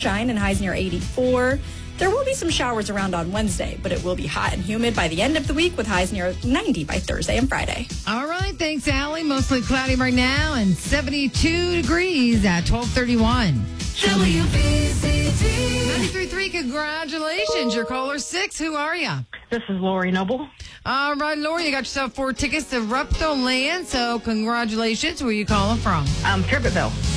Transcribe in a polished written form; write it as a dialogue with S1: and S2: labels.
S1: sunshine and highs near 84. There will be some showers around on Wednesday, but it will be hot and humid by the end of the week with highs near 90 by Thursday and Friday.
S2: All right. Thanks, Allie. Mostly cloudy right now and 72 degrees at 12:31. WBCT 93.3, congratulations. You're caller 6. Who are you?
S3: This is Lori Noble.
S2: All right, Lori, you got yourself 4 tickets to Reptoland, so congratulations. Where are you calling from?
S3: Trippettville.